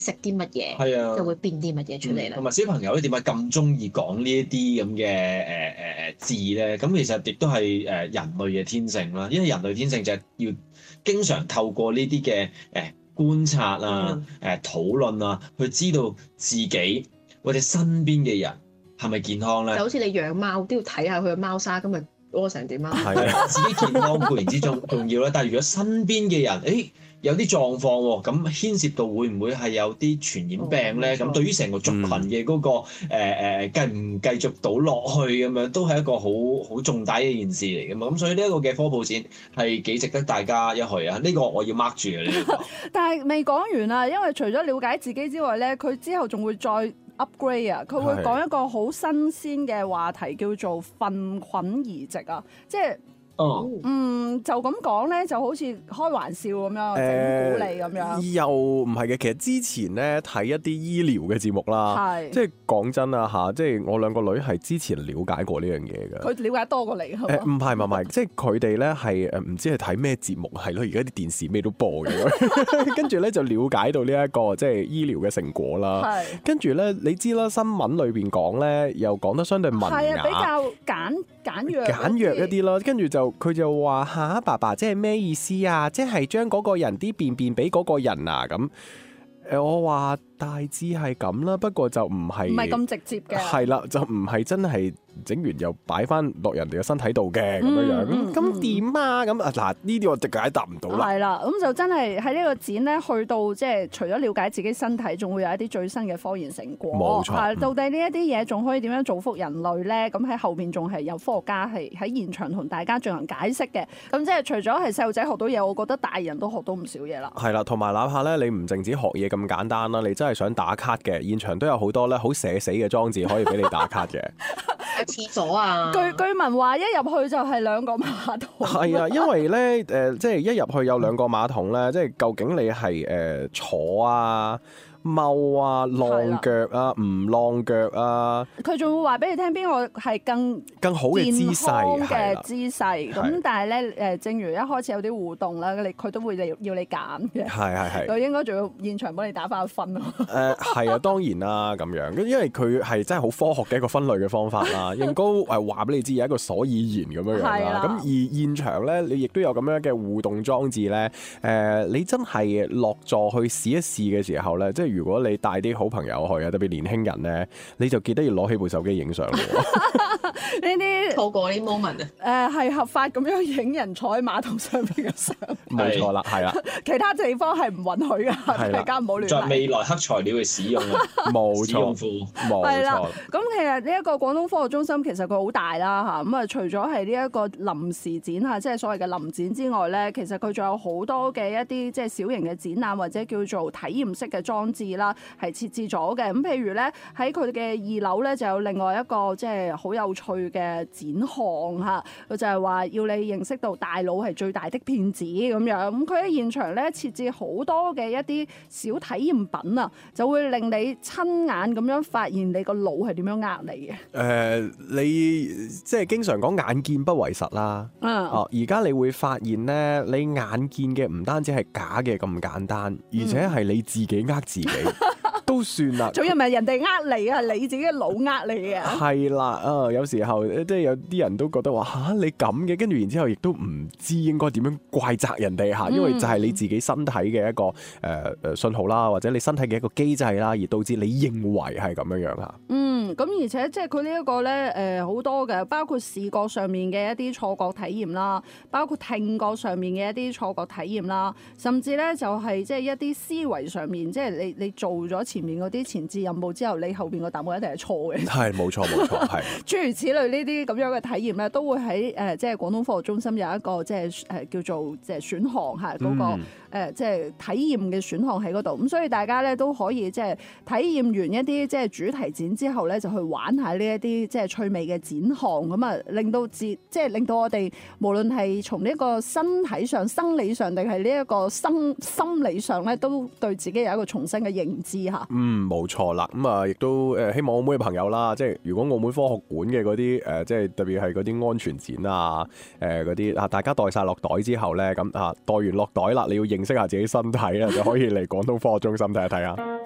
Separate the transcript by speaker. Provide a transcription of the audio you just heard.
Speaker 1: 識啲乜嘢，
Speaker 2: 係啊，
Speaker 1: 就會變啲乜嘢出嚟啦。
Speaker 2: 同埋小朋友咧點解咁中意講呢一啲咁嘅字咧？咁其實亦都係人類嘅天性啦，因為人類天性就係要經常透過呢啲嘅觀察啊、討論啊，去知道自己或者身邊嘅人係咪健康咧？
Speaker 1: 就好似你養貓都要睇下佢嘅貓砂今日屙成點啊！
Speaker 2: 係啊，自己健康固然之重要啦，但係如果身邊嘅人，有啲狀況喎，咁牽涉到會唔會係有啲傳染病咧？咁對於成個族群嘅嗰個繼唔繼續到落去咁樣，都係一個好重大嘅一件事嚟㗎嘛。咁所以呢一個嘅科普展係幾值得大家一去啊！呢個我要 mark 住嘅呢個。
Speaker 3: 但係未講完啊，因為除咗了解自己之外咧，佢之後仲會再 upgrade 啊，佢會講一個好新鮮嘅話題，叫做糞菌移植啊，即係。就咁講咧，就好似開玩笑咁樣，整蠱你咁樣。
Speaker 4: 又唔係嘅，其實之前咧睇一啲醫療嘅節目啦，即係講真啊嚇，即係我兩個女係之前了解過呢樣嘢嘅。
Speaker 3: 佢了解多過你係嘛？
Speaker 4: 唔係，即係佢哋咧係唔知係睇咩節目係咯，而家啲電視咩都播嘅，跟住咧就了解到呢一個即係醫療嘅成果啦。跟住咧，你知啦，新聞裏邊講咧，又講得相對文雅，
Speaker 3: 比較簡約
Speaker 4: 一啲啦。跟住佢就話嚇爸爸，即係咩意思啊？即係將嗰個人啲便便俾嗰個人啊咁。我話大致係咁啦，不過就唔係
Speaker 3: 咁直接嘅。係
Speaker 4: 啦，就唔係真係整完又擺翻落人哋嘅身體度嘅咁樣樣。咁點啊？咁嗱呢啲我就解答唔到啦。
Speaker 3: 係啦，咁就真係喺呢個展咧，去到即係除咗了解自己身體，仲會有一啲最新嘅科研成果。
Speaker 4: 冇錯。
Speaker 3: 到底呢一啲嘢仲可以點樣造福人類咧？咁喺後邊仲係有科學家係喺現場同大家進行解釋嘅。咁即係除咗係細路仔學到嘢，我覺得大人都學到唔少嘢啦。
Speaker 4: 係啦，同埋哪怕咧你唔淨止學嘢咁簡單啦，你真係想打卡嘅，現場都有好多咧好社死嘅裝置可以俾你打卡嘅。
Speaker 1: 廁所啊！
Speaker 3: 據聞話一入去就係兩個馬桶。
Speaker 4: 係啊，因為咧即係一入去有兩個馬桶咧，即係究竟你係坐啊、踎啊、晾腳啊、唔晾腳啊，
Speaker 3: 佢仲會話俾你聽邊個係更
Speaker 4: 好嘅姿勢
Speaker 3: 嘅姿勢。咁但係咧正如一開始有啲互動啦，佢都會要你揀嘅。係。佢應該仲要現場幫你打翻個分咯。
Speaker 4: 係啊，當然啦咁樣，因為佢係真係好科學嘅一個分類嘅方法啦。應該話俾你知有一個所以然咁樣啦。咁而現場咧，你亦都有咁樣嘅互動裝置咧。你真係落座去試一試嘅時候咧，即係如果你帶啲好朋友去啊，特別年輕人咧，你就記得要攞起部手機影相喎。
Speaker 1: 呢啲錯過啲 moment
Speaker 3: 啊！係合法咁樣影人坐喺馬桶上邊嘅相。
Speaker 4: 冇錯啦，係啦。
Speaker 3: 其他地方係唔允許㗎，大家唔好亂嚟。
Speaker 2: 在未來黑材料嘅使用啊，
Speaker 4: 冇錯，冇錯。
Speaker 3: 咁其實呢一個廣東科學中心其實佢好大啦嚇，咁除咗係呢一個臨時展嚇，即係所謂嘅臨展之外咧，其實佢仲有好多嘅一啲即係小型嘅展覽或者叫做體驗式嘅裝置啦。係設置咗嘅，咁譬如咧喺佢嘅2樓咧就有另外一個即係好有趣嘅展項嚇，佢就係話要你認識到大腦係最大的騙子咁樣。咁佢喺現場咧設置好多嘅一啲小體驗品啊，就會令你親眼咁樣發現你個腦係點樣呃你嘅。
Speaker 4: 你即係經常講眼見不為實啦。而家你會發現咧，你眼見嘅唔單止係假嘅咁簡單，而且係你自己呃自己。都算啦，
Speaker 3: 仲要唔係人哋呃你啊，你自己嘅腦呃你啊。係
Speaker 4: 啦，有時候即係有啲人都覺得話嚇你咁嘅，跟住然之後亦都唔知應該點樣怪責人哋嚇，因為就係你自己身體嘅一個信號啦，或者你身體嘅一個機制啦，而導致你認為係咁樣樣嚇。
Speaker 3: 咁而且即係佢呢一個咧好多嘅，包括視覺上面嘅一啲錯覺體驗啦，包括聽覺上面嘅一啲錯覺體驗啦，甚至咧就係即係一啲思維上面，即係你做咗前面嗰啲前置任務之後，你後邊個答案一定係錯嘅。
Speaker 4: 係冇錯，係。諸
Speaker 3: 如此類呢啲咁樣嘅體驗咧，都會喺即係廣東科學中心有一個即係叫做即係選項嚇嗰個即係體驗嘅選項喺嗰度。咁所以大家咧都可以即係體驗完一啲即係主題展之後咧，就去玩下呢一啲即係趣味嘅展項，咁啊令到我哋無論係從呢個身體上、生理上，定係呢一個心理上咧，都對自己有一個重新嘅認知嚇。
Speaker 4: 冇錯啦。咁啊，亦都希望澳門嘅朋友啦，即係如果澳門科學館嘅嗰啲即係特別係嗰啲安全展啊，嗰啲啊，大家袋晒落袋之後咧，咁啊袋完落袋啦，你要認識下自己身體啦，就可以嚟廣東科學中心睇一睇啊。